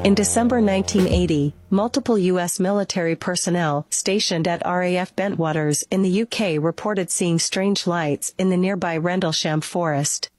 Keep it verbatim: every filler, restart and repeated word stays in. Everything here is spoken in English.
In December nineteen eighty, multiple U S military personnel stationed at R A F Bentwaters in the U K reported seeing strange lights in the nearby Rendlesham Forest.